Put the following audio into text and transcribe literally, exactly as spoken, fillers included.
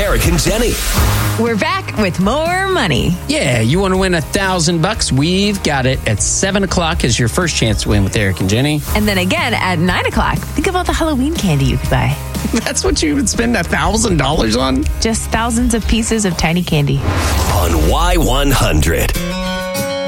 Eric and Jenny. We're back with more money. Yeah, you want to win a thousand bucks? We've got it at seven o'clock is your first chance to win with Eric and Jenny. And then again at nine o'clock. Think about the Halloween candy you could buy. That's what you would spend a thousand dollars on? Just thousands of pieces of tiny candy. On Y one hundred.